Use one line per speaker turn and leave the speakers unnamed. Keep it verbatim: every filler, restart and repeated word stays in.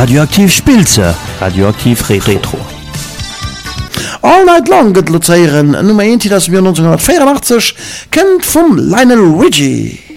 Radioaktiv Spilze, Radioaktiv Retro.
All Night Long gëtt Luzeieren Nummer eins, das wir neunzehnhundertvierundachtzig kennt vom Lionel Richie.